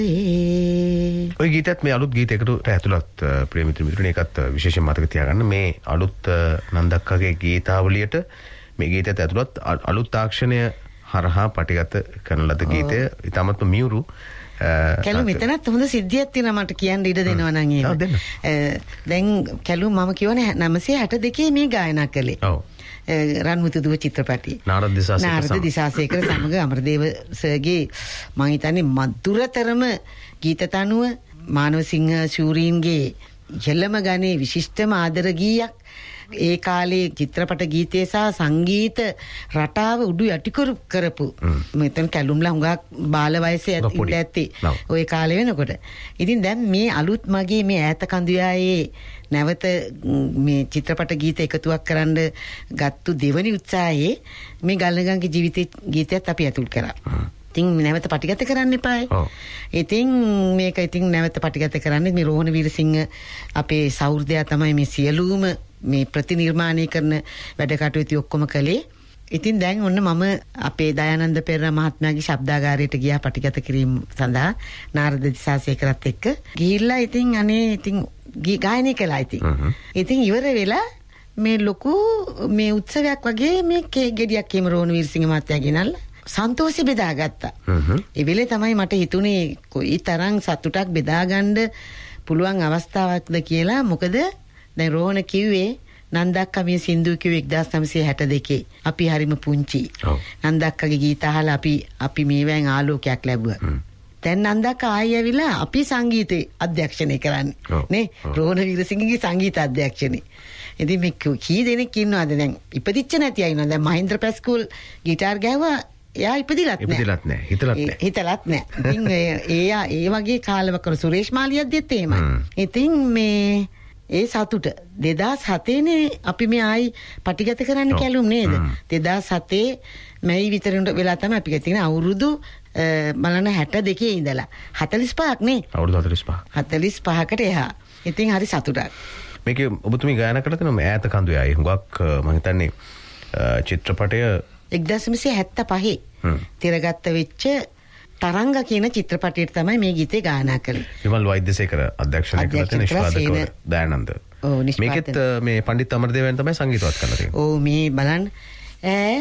ඔය ගීතයත් මේ අලුත් ගීතයකට ඇතුළත් ප්‍රිය මිතුරුනි ඒකත් විශේෂයෙන් මතක තියාගන්න මේ අලුත් නන්දක්කගේ ගීතාවලියට මේ ගීතයත් ඇතුළත් අලුත් තාක්ෂණය හරහා පටිගත කරන ලද ගීතය ඉතාමත්ම මියුරු කැලු මෙතනත් හොඳ සිද්ධියක් තියෙනවා මට කියන්න ඉඩ දෙනවා නම් එහෙම. දැන් කැලු මම කියවනේ 962 මේ ගායනා කළේ. ඔව්. රන්මුතු දුව චිත්‍රපටි. නාරද දිසාසේකර සමග අමරදේව සර්ගේ මම හිතන්නේ මధుරතරම ගීත තනුව මානවසිංහ ශූරීන්ගේ ජලම ගානේ විශිෂ්ටම ආදර ගීයක්. ඒ කාලේ චිත්‍රපට ගීතය සහ සංගීත රටාව උඩු යටිකරු කරපු මෙතන කැලුම්ලා හුඟක් බාල වයසේ ඉඳ ඇත්තේ ওই කාලේ වෙනකොට. ඉතින් දැන් මේ අලුත් මගේ මේ ඈත කඳුයායේ නැවත මේ චිත්‍රපට ගීත එකතුවක් කරන්න ගත්තු දෙවනි උත්සාහයේ මේ ගල්නගන්ගේ ජීවිතේ ගීතයත් අපි ඇතුල් කරා. ඉතින් නැවත පටිගත කරන්න එපායි. ඉතින් මේක ඉතින් නැවත පටිගත කරන්නේ මේ රෝහණ වීරසිංහ අපේ සහෘදයා තමයි මේ සියලුම මේ ප්‍රතිනිර්මාණය කරන වැඩ කටයුතු ඔක්කොම කළේ. ඉතින් දැන් ඔන්න මම අපේ දයානන්ද පෙරේරා මහත්මයාගේ ශබ්දාගාරයට ගියා පටිගත කිරීම සඳහා නාරද දිසාසේකරත් එක්ක. ගිහිල්ලා ඉතින් අනේ ඉතින් ගායනා කළා ඉතින්. ඉතින් ඉවර වෙලා මේ ලොකු මේ උත්සවයක් වගේ මේ කේක් ගෙඩියක් එහෙම රෝහණ වීරසිංහ මහත්තයා ගෙනල්ලා සන්තෝෂෙ බෙදාගත්තා. ඒ වෙලේ තමයි මට හිතුනේ කොයි තරම් සතුටක් බෙදාගන්න පුළුවන් අවස්ථාවක්ද කියලා. මොකද දැන් රෝහණ කිව්වේ නන්දක්කා මේ සින්දු කිව්වේ 1962 අපි හරිම පුංචි. නන්දක්කගේ ගීත අහලා අපි මේවෙන් ආලෝකයක් ලැබුවා. දැන් නන්දක්කා ආයෙ ඇවිල්ලා අපි සංගීතේ අධ්‍යක්ෂණය කරන්නේ නේ රෝහණ වීරසිංහගේ සංගීත අධ්‍යක්ෂණේ. ඉතින් මේ කී දෙනෙක් ඉන්නවද දැන් ඉපදිච්ච නැති අය ඉන්නවා. දැන් මහේන්ද්‍ර පැස්කූල් ගිටාර් ගැහුවා එයා ඉපදිලත් නැහැ. හිතලත් නැහැ. ඉතින් ඒ වගේ කාලවක සුරේෂ් මාලියද්දිත් එහෙමයි. ඉතින් මේ ඒ සතුට 2007 නේ අපි මේ ආයි පටිගත කරන්න කැලුම් නේද? 2007 මැයි විතර වෙලා තමයි අපි ගත්තේ අවුරුදු බලන්න 62 ඉඳලා 45ක් නේ. අවුරුදු 45කට එහා. ඉතින් හරි සතුටක්. මේකේ ඔබතුමී ගායනා කරලා තියෙනවා ඈත කඳුයායි. හුඟක් මම හිතන්නේ චිත්‍රපටය 1975 තිරගත්ත වෙච්ච තරංග කියන චිත්‍රපටයට තමයි මේ ගීතේ ගායනා කළේ. විමල් වෛද්‍යසේකර අධ්‍යක්ෂණය කළ තියෙන නිෂ්පාදකවරු දයානන්ද. මේකෙත් මේ පණ්ඩිත අමරදේවයන් තමයි සංගීතවත් කරලා තියෙන්නේ. ඔව් මේ බලන්න